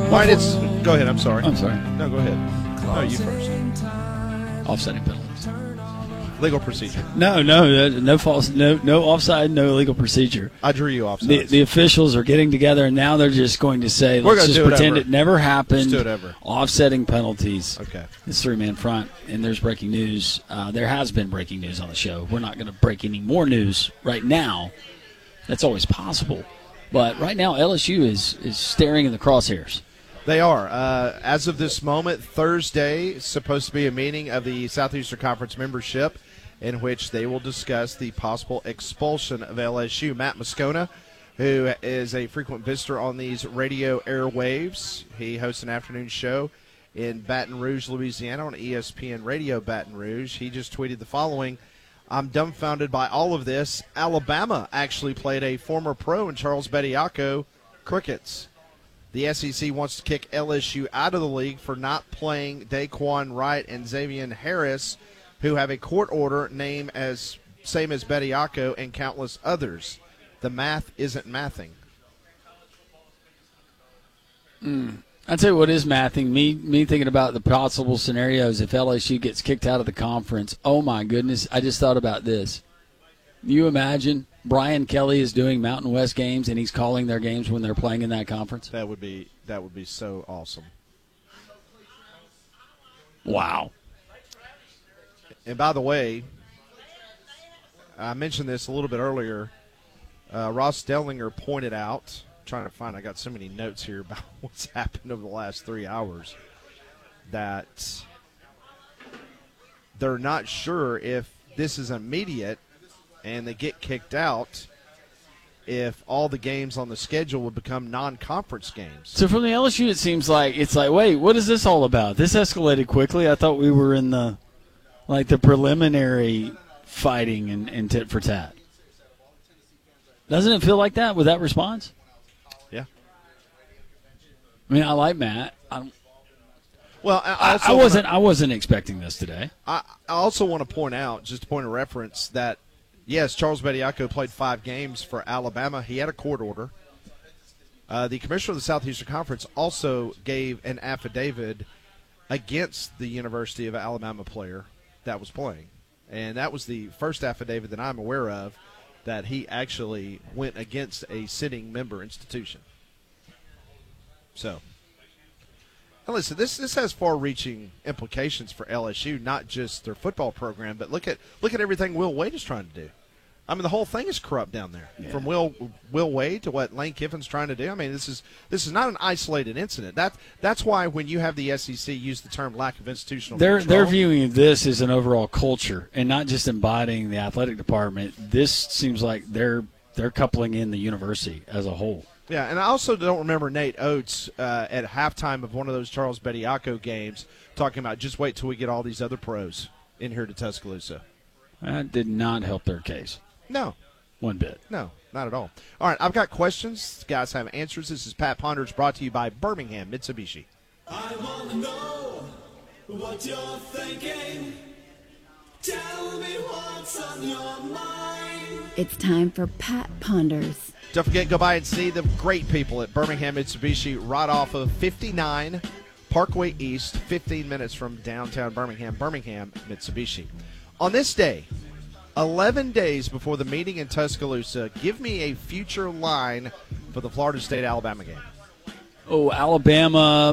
All right, go ahead. I'm sorry. I'm sorry. No, go ahead. No, you first. Offsetting penalties. Legal procedure. No false, no offside, no illegal procedure. I drew you offside. The officials are getting together, and now they're just going to say, We're let's gonna just do pretend it ever. it never happened. Let's do it ever. Offsetting penalties. Okay. It's three-man front, and there's breaking news. There has been breaking news on the show. We're not going to break any more news right now. That's always possible. But right now, LSU is staring in the crosshairs. They are. As of this moment, Thursday is supposed to be a meeting of the Southeastern Conference membership in which they will discuss the possible expulsion of LSU. Matt Moscona, who is a frequent visitor on these radio airwaves, he hosts an afternoon show in Baton Rouge, Louisiana on ESPN Radio Baton Rouge. He just tweeted the following: I'm dumbfounded by all of this. Alabama actually played a former pro in Charles Bediako crickets. The SEC wants to kick LSU out of the league for not playing Daquan Wright and Xavier Harris, who have a court order same as Bediako and countless others. The math isn't mathing. I'll tell you what is mathing. Me thinking about the possible scenarios if LSU gets kicked out of the conference. Oh, my goodness. I just thought about this. You imagine Brian Kelly is doing Mountain West games, and he's calling their games when they're playing in that conference? That would be so awesome. Wow. And by the way, I mentioned this a little bit earlier. Ross Dellinger pointed out, I got so many notes here about what's happened over the last 3 hours, that they're not sure if this is immediate and they get kicked out, if all the games on the schedule would become non-conference games. So from the LSU, it seems like wait, what is this all about? This escalated quickly. I thought we were in the preliminary fighting and tit for tat. Doesn't it feel like that with that response? Yeah. I mean, I like Matt. Well, I wasn't expecting this today. I also want to point out, just a point of reference, that yes, Charles Bediako played 5 games for Alabama. He had a court order. The commissioner of the Southeastern Conference also gave an affidavit against the University of Alabama player that was playing. And that was the first affidavit that I'm aware of that he actually went against a sitting member institution. So, and listen, this has far-reaching implications for LSU, not just their football program, but look at everything Will Wade is trying to do. I mean, the whole thing is corrupt down there. Yeah. From Will Wade to what Lane Kiffin's trying to do. I mean, this is not an isolated incident. That's why when you have the SEC use the term lack of institutional control, they're viewing this as an overall culture and not just embodying the athletic department. This seems like they're coupling in the university as a whole. Yeah, and I also don't remember Nate Oates at halftime of one of those Charles Bediako games talking about just wait till we get all these other pros in here to Tuscaloosa. That did not help their case. No. One bit. No, not at all. All right, I've got questions. Guys have answers. This is Pat Ponders, brought to you by Birmingham Mitsubishi. I want to know what you're thinking. Tell me what's on your mind. It's time for Pat Ponders. Don't forget, go by and see the great people at Birmingham Mitsubishi right off of 59 Parkway East, 15 minutes from downtown Birmingham. Birmingham Mitsubishi. On this day, 11 days before the meeting in Tuscaloosa, give me a future line for the Florida State-Alabama game. Oh, Alabama.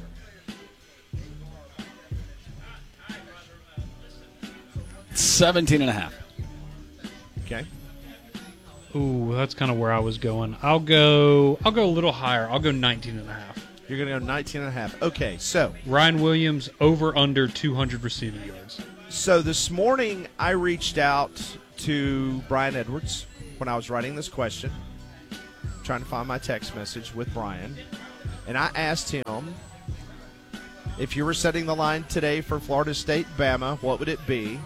$17.5. Okay. Ooh, that's kind of where I was going. I'll go a little higher. I'll go 19.5. You're going to go 19.5. Okay, so Ryan Williams over under 200 receiving yards. So this morning I reached out to Brian Edwards when I was writing this question, trying to find my text message with Brian, and I asked him, if you were setting the line today for Florida State Bama, what would it be?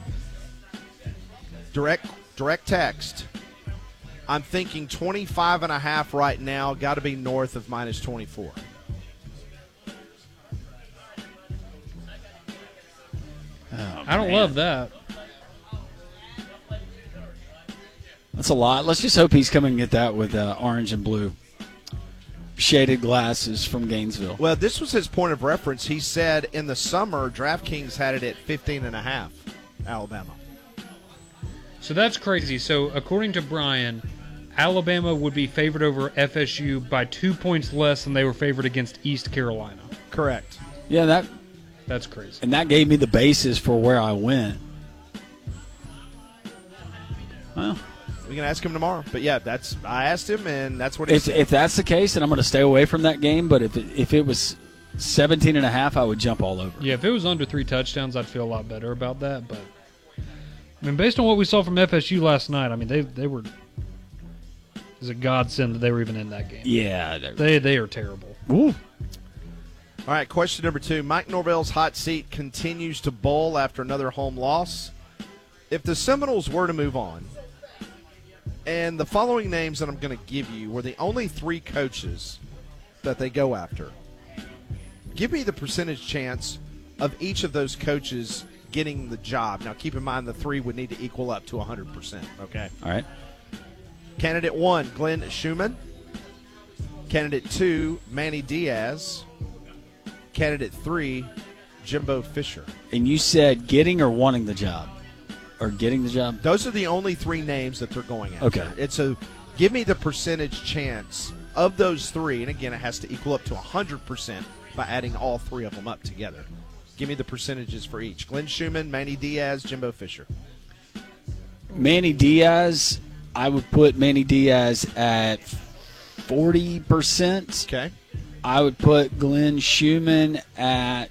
Direct text. I'm thinking 25.5 right now, got to be north of minus 24. I don't love that. That's a lot. Let's just hope he's coming at that with orange and blue. shaded glasses from Gainesville. Well, this was his point of reference. He said in the summer, DraftKings had it at 15.5, Alabama. So that's crazy. So according to Brian, Alabama would be favored over FSU by 2 points less than they were favored against East Carolina. Correct. Yeah, That's crazy. and that gave me the basis for where I went. Well, We can ask him tomorrow. But, yeah, I asked him, and that's what he said. if that's the case, then I'm going to stay away from that game. But if it was 17.5, I would jump all over. Yeah, if it was under 3 touchdowns, I'd feel a lot better about that. But I mean, based on what we saw from FSU last night, I mean, they were. It's a godsend that they were even in that game. Yeah, They are terrible. Ooh. All right, question number 2. Mike Norvell's hot seat continues to bowl after another home loss. If the Seminoles were to move on, and the following names that I'm going to give you were the only 3 coaches that they go after, give me the percentage chance of each of those coaches getting the job. Now, keep in mind the 3 would need to equal up to 100%, okay? All right. Candidate 1, Glenn Schumann. Candidate 2, Manny Diaz. Candidate 3, Jimbo Fisher. And you said getting or wanting the job? Or getting the job? Those are the only 3 names that they're going after. Okay. It's a give me the percentage chance of those 3, and again, it has to equal up to 100% by adding all 3 of them up together. Give me the percentages for each. Glenn Schumann, Manny Diaz, Jimbo Fisher. Manny Diaz, I would put Manny Diaz at 40%. Okay. I would put Glenn Schumann at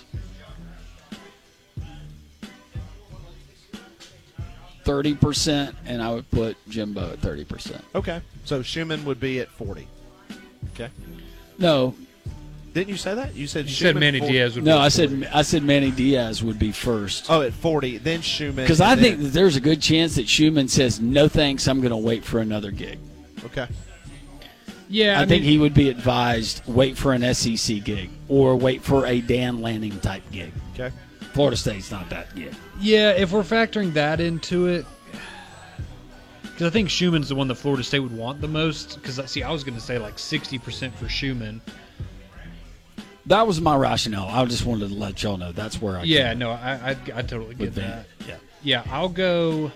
30%, and I would put Jimbo at 30%. Okay. So Schumann would be at 40. Okay. No, Didn't you say that? You said You Schumann. said Manny 40. Diaz would no, be I 40. said Manny Diaz would be first. Oh, at 40, then Schumann. Because I and think then- that there's a good chance that Schumann says, no thanks, I'm going to wait for another gig. Okay. Yeah, I think mean, he would be advised, wait for an SEC gig or wait for a Dan Lanning type gig. Okay. Florida State's not that yet. Yeah, if we're factoring that into it, because I think Schumann's the one that Florida State would want the most. Because I was going to say like 60% for Schumann. That was my rationale. I just wanted to let y'all know that's where I Yeah, came no, I totally with get Van. that. Yeah. Yeah, I'll go.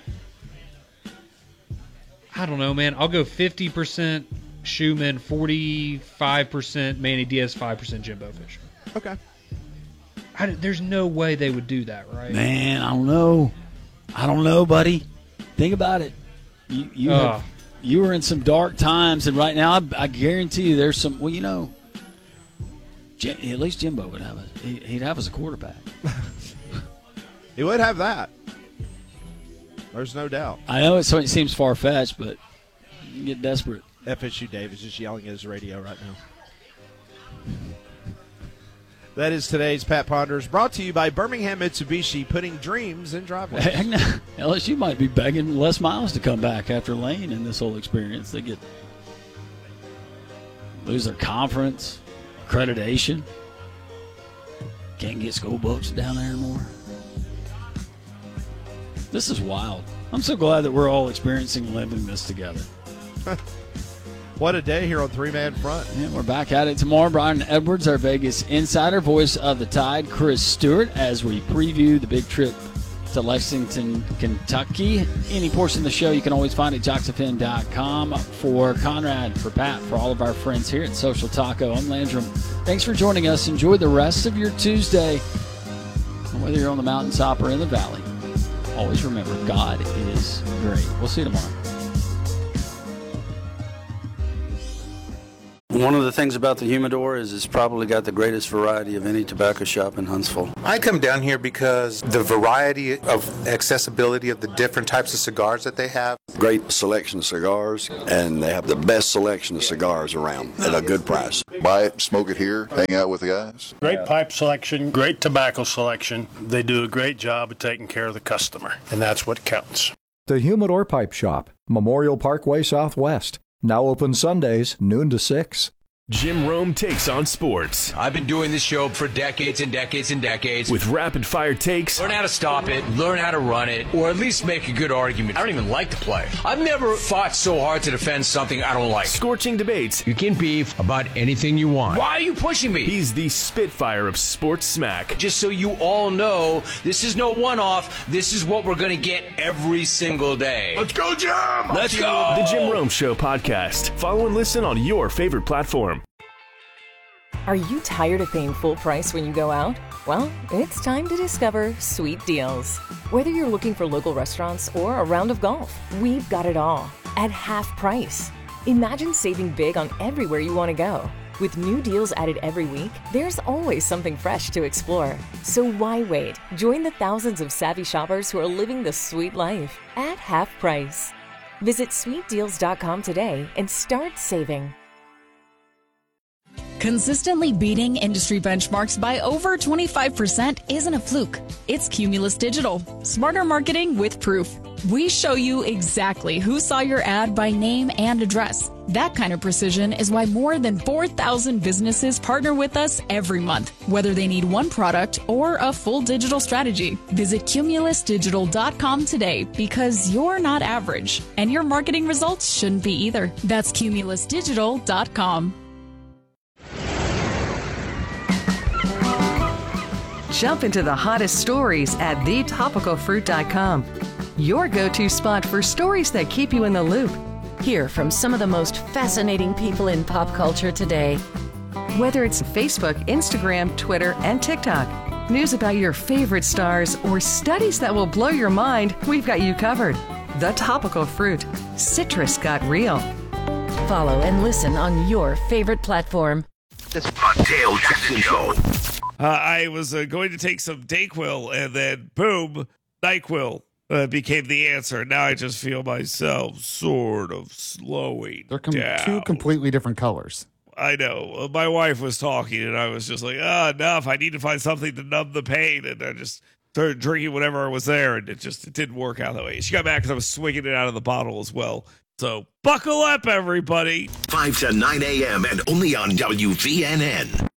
I don't know, man. I'll go 50% Schumann, 45% Manny Diaz, 5% Jimbo Fisher. Okay. There's no way they would do that, right? Man, I don't know, buddy. Think about it. You were in some dark times, and right now I guarantee you there's some. Well, you know, at least Jimbo would have he'd have us a quarterback. He would have that. There's no doubt. I know it seems far fetched, but you get desperate. FSU Dave is just yelling at his radio right now. That is today's Pat Ponders, brought to you by Birmingham Mitsubishi, putting dreams in driveways. LSU might be begging Les Miles to come back after Lane in this whole experience. They lose their conference, accreditation, can't get school books down there anymore. This is wild. I'm so glad that we're all experiencing living this together. What a day here on Three Man Front. Yeah, we're back at it tomorrow. Brian Edwards, our Vegas insider, voice of the Tide. Chris Stewart, as we preview the big trip to Lexington, Kentucky. Any portion of the show you can always find at JocksFM.com. For Conrad, for Pat, for all of our friends here at Social Taco, I'm Landrum. Thanks for joining us. Enjoy the rest of your Tuesday. Whether you're on the mountaintop or in the valley, always remember, God is great. We'll see you tomorrow. One of the things about the Humidor is it's probably got the greatest variety of any tobacco shop in Huntsville. I come down here because the variety of accessibility of the different types of cigars that they have. Great selection of cigars, and they have the best selection of cigars around at a good price. Buy it, smoke it here, hang out with the guys. Great pipe selection, great tobacco selection. They do a great job of taking care of the customer, and that's what counts. The Humidor Pipe Shop, Memorial Parkway Southwest. Now open Sundays, noon to 6. Jim Rome takes on sports. I've been doing this show for decades and decades and decades. With rapid-fire takes. Learn how to stop it, learn how to run it, or at least make a good argument. I don't even like to play. I've never fought so hard to defend something I don't like. Scorching debates. You can beef about anything you want. Why are you pushing me? He's the Spitfire of sports smack. Just so you all know, this is no one-off. This is what we're going to get every single day. Let's go, Jim! Let's go! The Jim Rome Show podcast. Follow and listen on your favorite platform. Are you tired of paying full price when you go out? Well, it's time to discover Sweet Deals. Whether you're looking for local restaurants or a round of golf, we've got it all at half price. Imagine saving big on everywhere you want to go. With new deals added every week, there's always something fresh to explore. So why wait? Join the thousands of savvy shoppers who are living the sweet life at half price. Visit sweetdeals.com today and start saving. Consistently beating industry benchmarks by over 25% isn't a fluke. It's Cumulus Digital. Smarter marketing with proof. We show you exactly who saw your ad by name and address. That kind of precision is why more than 4,000 businesses partner with us every month, whether they need one product or a full digital strategy. Visit cumulusdigital.com today because you're not average, and your marketing results shouldn't be either. That's cumulusdigital.com. Jump into the hottest stories at thetopicalfruit.com. Your go-to spot for stories that keep you in the loop. Hear from some of the most fascinating people in pop culture today. Whether it's Facebook, Instagram, Twitter, and TikTok, news about your favorite stars, or studies that will blow your mind, we've got you covered. The Topical Fruit. Citrus got real. Follow and listen on your favorite platform. The Dale Jackson Show. I was going to take some Dayquil, and then boom, NyQuil became the answer. Now I just feel myself sort of slowing down. Two completely different colors. I know. My wife was talking, and I was just like, enough. I need to find something to numb the pain. And I just started drinking whatever was there, and it didn't work out that way. She got mad because I was swinging it out of the bottle as well. So buckle up, everybody. 5 to 9 a.m. and only on WVNN.